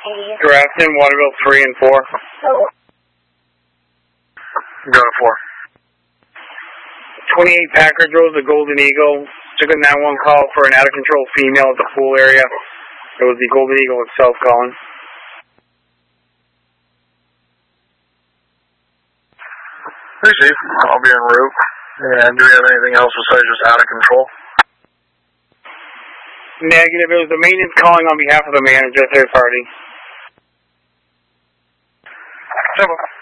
Grafton, Waterville 3 and 4. Oh. Go to 4. 28 Packard Road, the Golden Eagle. Took a 911 call for an out-of-control female at the pool area. It was the Golden Eagle itself calling. Receive. I'll be en route. And do we have anything else besides just out of control? Negative. It was the maintenance calling on behalf of the manager, third party. Simple.